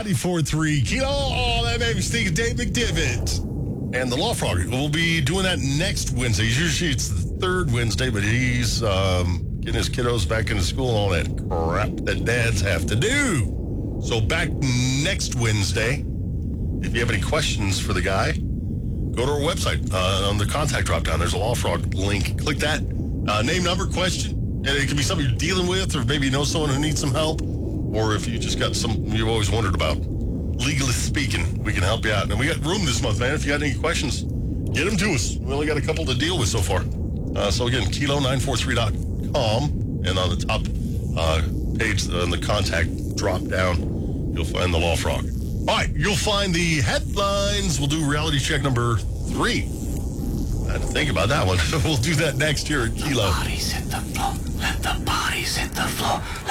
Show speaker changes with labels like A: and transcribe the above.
A: 94.3 Kilo. Oh, that made me think of Dave McDivitt. And the Law Frog. We'll be doing that next Wednesday. Usually it's the third Wednesday, but he's getting his kiddos back into school and all that crap that dads have to do. So back next Wednesday. If you have any questions for the guy, go to our website. On the contact drop down, there's a Law Frog link. Click that. Name, number, question. And it can be something you're dealing with, or maybe you know someone who needs some help, or if you just got something you've always wondered about. Legally speaking, we can help you out. And we got room this month, man. If you got any questions, get them to us. We only got a couple to deal with so far. So again, kilo943.com, and on the top page, on the contact drop down, you'll find the Law Frog. All right, you'll find the headlines. We'll do reality check number 3. I had to think about that one. We'll do that next year at Kilo.
B: Let the bodies hit the floor. Let the bodies hit the floor.